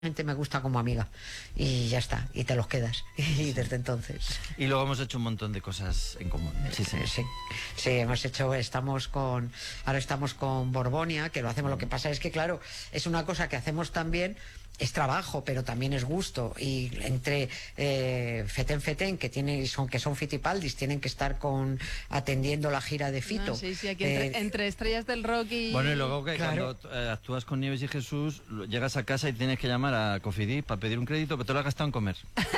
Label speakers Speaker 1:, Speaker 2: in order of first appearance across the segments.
Speaker 1: me gusta como amiga y ya está, y te los quedas y desde entonces
Speaker 2: y luego hemos hecho un montón de cosas en común.
Speaker 1: Sí, hemos hecho, ahora estamos con Borbonia, que lo hacemos. Lo que pasa es que claro, es una cosa que hacemos también. Es trabajo, pero también es gusto. Y entre Feten, que son Fitipaldis, tienen que estar atendiendo la gira de Fito.
Speaker 3: No, sí, aquí entre estrellas del rock y...
Speaker 2: Bueno, y luego que
Speaker 1: claro,
Speaker 2: cuando actúas con Nieves y Jesús, llegas a casa y tienes que llamar a Cofidis para pedir un crédito, pero te lo has gastado en comer.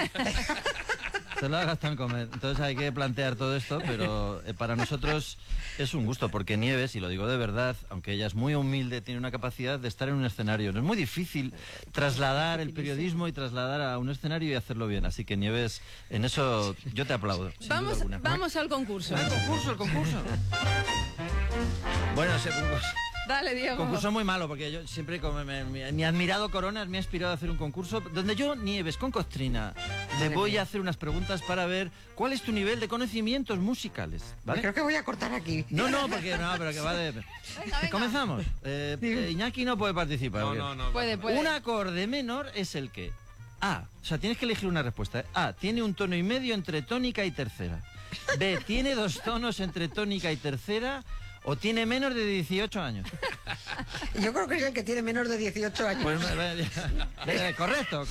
Speaker 2: Te lo has gastado en comer. Entonces hay que plantear todo esto, pero para nosotros es un gusto, porque Nieves, y lo digo de verdad, aunque ella es muy humilde, tiene una capacidad de estar en un escenario. No es muy difícil trasladar el periodismo y trasladar a un escenario y hacerlo bien. Así que Nieves, en eso yo te aplaudo.
Speaker 3: Vamos al concurso.
Speaker 2: El concurso. Bueno, ese concurso.
Speaker 3: Dale, Diego.
Speaker 2: Concurso muy malo, porque yo siempre, como mi admirado Coronas me ha inspirado a hacer un concurso donde yo, Nieves, con Costrina, te voy a hacer unas preguntas para ver cuál es tu nivel de conocimientos musicales, ¿vale?
Speaker 1: Creo que voy a cortar aquí.
Speaker 2: No, pero que va de... Venga. Comenzamos. Iñaki no puede participar.
Speaker 3: No. Puede.
Speaker 2: Un acorde menor es el que... O sea, tienes que elegir una respuesta. A, tiene un tono y medio entre tónica y tercera. B, tiene 2 tonos entre tónica y tercera. ¿O tiene menos de 18 años?
Speaker 1: Yo creo que es el que tiene menos de 18 años.
Speaker 2: Pues, correcto.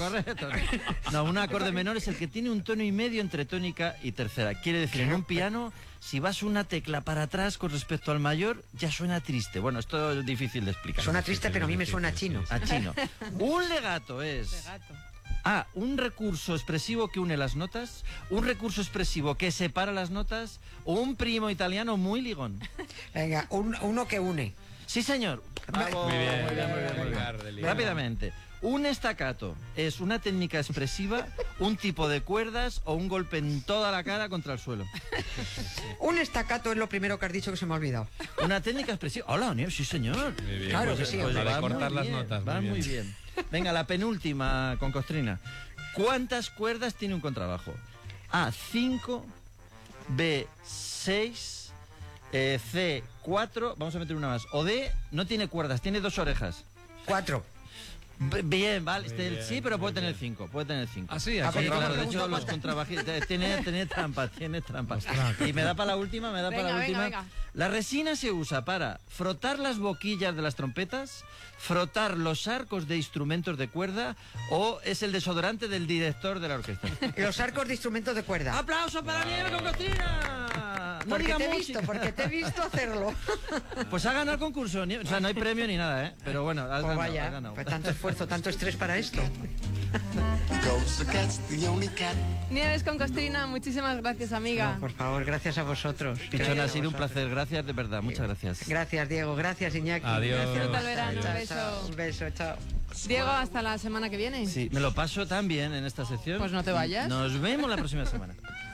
Speaker 2: No, un acorde menor es el que tiene un tono y medio entre tónica y tercera. Quiere decir, en un piano, si vas una tecla para atrás con respecto al mayor, ya suena triste. Bueno, esto es difícil de explicar.
Speaker 1: Suena triste, pero a mí me suena a chino.
Speaker 2: A chino. Un legato es... A, un recurso expresivo que une las notas, un recurso expresivo que separa las notas, o un primo italiano muy ligón.
Speaker 1: Venga, uno que une.
Speaker 2: Sí, señor.
Speaker 4: Muy bien.
Speaker 2: Rápidamente. Un staccato es una técnica expresiva, un tipo de cuerdas o un golpe en toda la cara contra el suelo.
Speaker 1: Un staccato es lo primero que has dicho que se me ha olvidado.
Speaker 2: Una técnica expresiva. Hola, Nieves, sí, señor.
Speaker 4: Muy bien.
Speaker 1: Claro que sí.
Speaker 4: Pues
Speaker 2: va
Speaker 4: de cortar
Speaker 2: muy
Speaker 4: las
Speaker 2: bien,
Speaker 4: notas.
Speaker 2: Va muy bien. Venga, la penúltima con Costrina. ¿Cuántas cuerdas tiene un contrabajo? A, 5, B, 6, C, 4, vamos a meter una más. O D, no tiene cuerdas, tiene 2 orejas.
Speaker 1: 4.
Speaker 2: Bien, vale, sí, pero puede tener 5.
Speaker 4: Ah, sí,
Speaker 2: claro, de hecho los contrabajistas tiene trampas. Y me da para la última,
Speaker 3: Venga.
Speaker 2: La resina se usa para frotar las boquillas de las trompetas, frotar los arcos de instrumentos de cuerda, o es el desodorante del director de la orquesta.
Speaker 1: Los arcos de instrumentos de cuerda.
Speaker 2: ¡Aplauso para Nieves con Costrina! No
Speaker 1: Porque
Speaker 2: diga
Speaker 1: porque te he visto hacerlo.
Speaker 2: Pues ha ganado el concurso, o sea, no hay premio ni nada, ¿eh? Pero bueno, has ganado.
Speaker 1: Pues tanto esfuerzo, tanto estrés para esto.
Speaker 3: Nieves con Costrina, muchísimas gracias, amiga.
Speaker 1: No, por favor, gracias a vosotros.
Speaker 2: Pichona, ha sido un placer. Gracias, de verdad. Muchas gracias.
Speaker 1: Gracias, Diego. Gracias, Iñaki.
Speaker 4: Adiós.
Speaker 3: Disfruta el verano. Un
Speaker 1: Chao,
Speaker 3: beso.
Speaker 1: chao. Un beso, chao.
Speaker 3: Diego, hasta la semana que viene.
Speaker 2: Sí, me lo paso tan bien en esta sección.
Speaker 3: Pues no te vayas.
Speaker 2: Nos vemos la próxima semana.